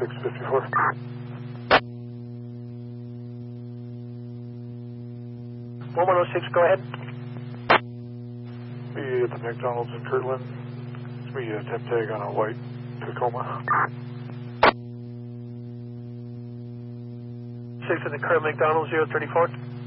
654. One 106, go ahead. Be at the McDonald's in Kirtland. It's me, temp tag on a white Tacoma. 6 at the current McDonald's, 034.